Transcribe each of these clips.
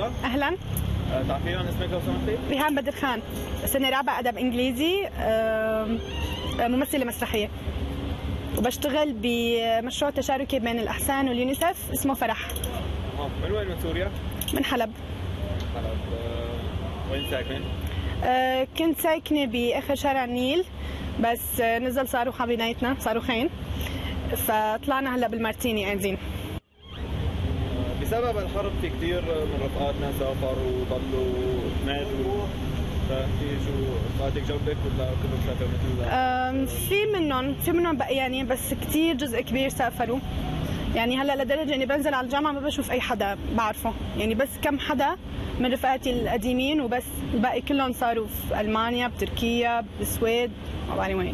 مرحبا. اهلا. تعرفين عن اسمك لو سمحتي؟ ريهام بدر خان، سنة رابعة أدب إنجليزي، ممثلة مسرحية، وبشتغل بمشروع تشاركي بين الأحسان واليونيسف اسمه فرح. من وين، من سوريا؟ من حلب. حلب. وين ساكنة؟ كنت ساكنة بآخر شارع النيل، بس نزل صاروخ على بنايتنا، صاروخين، فطلعنا هلا بالمارتيني قاعدين. بسبب الحرب في كثير من رفقاتنا سافروا وضلوا ماتوا، فانتي شو رفقاتك جنبك ولا كلهم سافروا مثل؟ في منهم بقيانين، بس كثير جزء كبير سافروا. يعني هلا لدرجه اني بنزل على الجامعه ما بشوف اي حدا بعرفه، يعني بس كم حدا من رفقاتي القديمين وبس، الباقي كلهم صاروا في المانيا، بتركيا، بالسويد، ما بعرف وين.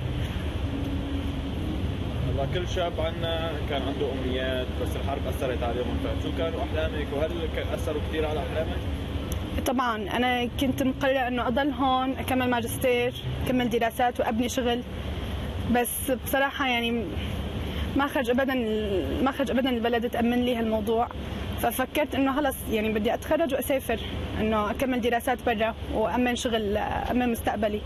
هلا كل شاب عنا كان عنده امنيات، بس الحرب اثرت عليهم، فشو كانوا احلامك وهل اثروا كثير على احلامك؟ طبعا انا كنت مقرره انه اضل هون، اكمل ماجستير، اكمل دراسات وابني شغل، بس بصراحه يعني ما خرج ابدا البلد تامن لي هالموضوع، ففكرت انه خلص يعني بدي اتخرج واسافر، انه اكمل دراسات برا وامن شغل، امن مستقبلي.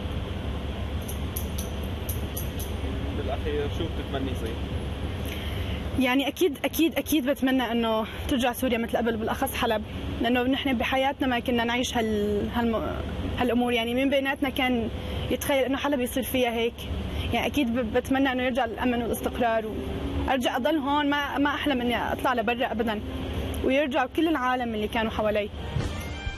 بالاخير شو بتتمني يصير؟ يعني اكيد بتمنى انه ترجع سوريا مثل قبل، بالاخص حلب، لانه نحن بحياتنا ما كنا نعيش هالامور، يعني مين بيناتنا كان يتخيل انه حلب يصير فيها هيك. يعني اكيد بتمنى انه يرجع الامن والاستقرار، وارجع اضل هون، ما احلم اني اطلع لبرا ابدا، ويرجعوا كل العالم اللي كانوا حوالي.